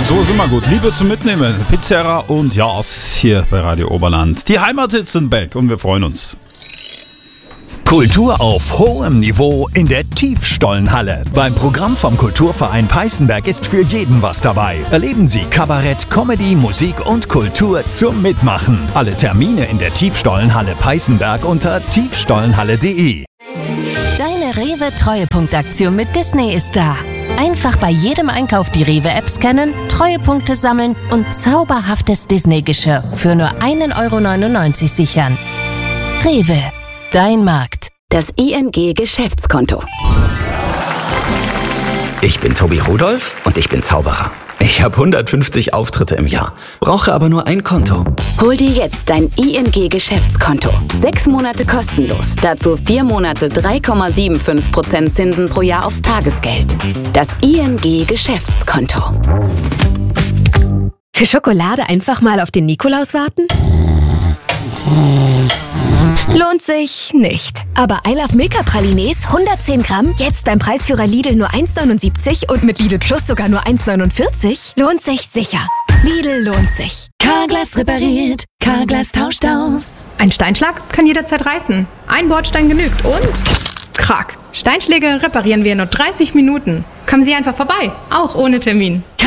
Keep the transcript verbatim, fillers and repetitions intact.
So ist immer gut. Liebe zum Mitnehmen. Pizzeria und Jas hier bei Radio Oberland. Die Heimathits sind back und wir freuen uns. Kultur auf hohem Niveau in der Tiefstollenhalle. Beim Programm vom Kulturverein Peißenberg ist für jeden was dabei. Erleben Sie Kabarett, Comedy, Musik und Kultur zum Mitmachen. Alle Termine in der Tiefstollenhalle Peißenberg unter tiefstollenhalle punkt de. Deine Rewe-Treuepunktaktion mit Disney ist da. Einfach bei jedem Einkauf die Rewe-App scannen, Treuepunkte sammeln und zauberhaftes Disney-Geschirr für nur ein Euro neunundneunzig sichern. Rewe, dein Markt. Das I N G-Geschäftskonto. Ich bin Tobi Rudolph und ich bin Zauberer. Ich habe hundertfünfzig Auftritte im Jahr, brauche aber nur ein Konto. Hol dir jetzt dein I N G-Geschäftskonto. Sechs Monate kostenlos. Dazu vier Monate drei Komma fünfundsiebzig Prozent Zinsen pro Jahr aufs Tagesgeld. Das I N G-Geschäftskonto. Für Schokolade einfach mal auf den Nikolaus warten? Lohnt sich nicht. Aber I Love Milka Pralines hundertzehn Gramm, jetzt beim Preisführer Lidl nur eins neunundsiebzig und mit Lidl Plus sogar nur eins neunundvierzig, lohnt sich sicher. Lidl lohnt sich. Carglass repariert, Carglass tauscht aus. Ein Steinschlag kann jederzeit reißen. Ein Bordstein genügt und... Krack. Steinschläge reparieren wir in nur dreißig Minuten. Kommen Sie einfach vorbei, auch ohne Termin.